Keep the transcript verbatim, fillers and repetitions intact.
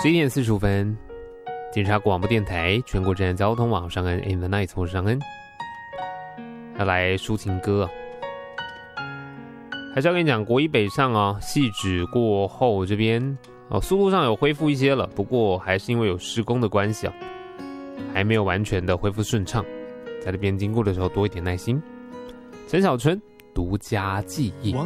十一点四十五分，警察广播电台全国治安交通网上恩 In the Night， 我是尚恩，要来抒情歌啊，还是要跟你讲国一北上啊，汐止过后这边哦，速度上有恢复一些了，不过还是因为有施工的关系啊，还没有完全的恢复顺畅，在这边经过的时候多一点耐心。陈小春独家记忆。